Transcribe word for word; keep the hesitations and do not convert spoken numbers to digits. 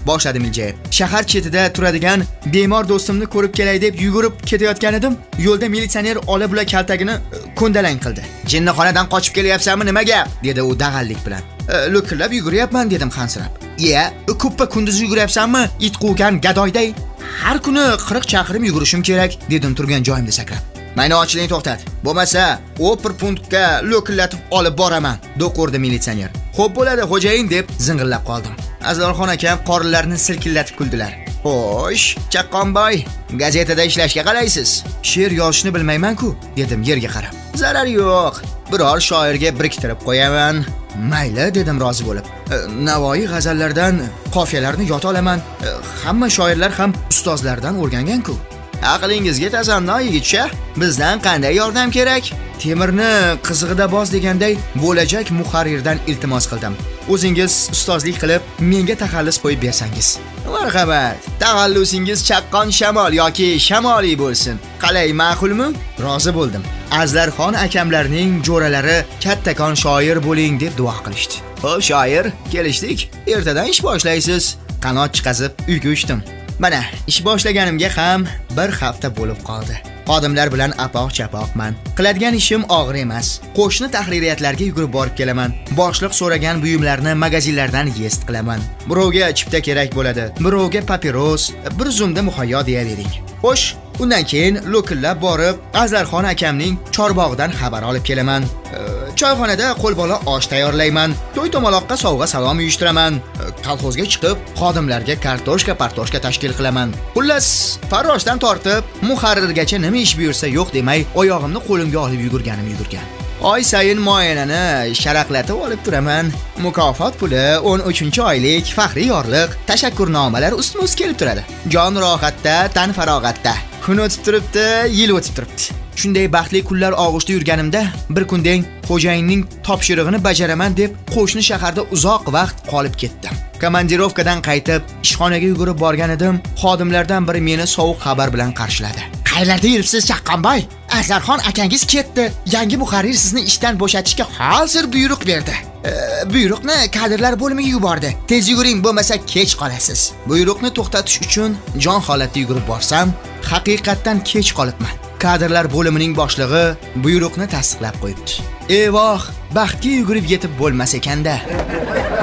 boshladim iljayib. Shahar chetida turadigan bemor do'stimni ko'rib kelay deb yugurib ketayotgan edim. Yo'lda militsioner ola bula kaltagini ko'ndalang qildi. "Jinnixonadan qochib kelyapsanmi, nima gap?" dedi u dag'allik bilan. "Lo'killab yuguryapman" dedim hansirab. "Iya, ko'ppa kunduz yuguryapsanmi, it quvgan gadoyday? Har kuni qirq chaqirim yugurishim kerak" dedim turgan joyimda sakrab. "Mayni ochling to'xtat. Bo'lmasa, opir punktga lo'killatib olib boraman", do'qurdi militsioner. "Xo'p bo'ladi, xo'jayin" deb zing'illab qoldim. Azlarxon akam qorinlarini silkillatib kuldilar. "Xo'sh, Chaqqonboy, gazetada ishlashga qalaysiz?" "She'r yozishni bilmayman-ku", dedim yerga qarab. "Zarari yo'q. Biror shoirga biriktirib qo'yaman." "Mayli" dedim rozi bo'lib. "Navoiy g'azallardan qofiyalarni yota olaman. Hamma shoirlar ham ustozlardan o'rgangan-ku." "Aqlingizga tasanno yigitcha. Bizdan qanday yordam kerak?" Temirni qizig'ida boz deganday bo'lajak muharrirdan iltimos qildim. "O'zingiz ustozlik qilib, menga taxallus qo'yib bersangiz." "Marhamat. Taxallusingiz chaqqon shamol yoki shamoliy bo'lsin. Qalay, ma'qulmi?" Rozi bo'ldim. Azlarxon akamlarning jo'ralari kattakon shoir bo'ling deb duo qilishdi. "Xo'p, shoir, kelishdik. Ertadan ish boshlaysiz." Qanot chiqazib uyga uchdim. Mana, ish boshlaganimga ham bir hafta bo'lib qoldi. Xodimlar bilan apoq-chapoqman. Qiladigan ishim og'ir emas. Qo'shni tahririyatlarga yugurib borib kelaman. Boshliq so'ragan buyumlarni magazinlardan yest qilaman. Birovga chipta kerak bo'ladi, birovga papiros, bir zumda muhayyo deyavering. Xo'sh, undan keyin lo'killab borib, Azlarxon akamning chorbog'idan xabar olib kelaman. Choyxonada qo'lbola osh tayyorlayman. To'y tomaloqqa sovg'a salom uyushtiraman. Kolxozga chiqib, xodimlarga kartoshka, partoshka tashkil qilaman. Xullas, farroshdan tortib, muharrirgacha nima ish buyursa yo'q demay, oyog'imni qo'limga olib yugurganim yugurgan. Oy sayin muoyanani sharaqlatib olib turaman. Mukofot puli o'n uchinchi oylik faxriy yorliq, tashakkurnomalar ustma-ust kelib turadi. Jon rohatda, tan farog'atda. Kun o'tib turibdi, yil o'tib turibdi. Shunday baxtli kunlar og'ushda yurganimda bir kundeng xo'jayinning topshirig'ini bajaraman deb qo'shni shaharda uzoq vaqt qolib ketdim. Komandirovkadan qaytib ishxonaga yugurib borgan edim. Xodimlardan biri meni sovuq xabar bilan qarshiladi. "Qayerda yuribsiz, Chaqqonboy? Azlarxon akangiz ketdi. Yangi muharrir sizni ishdan bo'shatishga hozir buyruq berdi. E, buyruqni kadrlar bo'limiga yubordi. Tez yuguring, bo'lmasa kech qolasiz." Buyruqni to'xtatish uchun jon holatda yugurib borsam, haqiqatdan kech qolibman. Kadrlar bo'limining boshlig'i buyruqni tasdiqlab qo'yibdi. Evoh, baxtga yugurib yetib bo'lmas ekanda.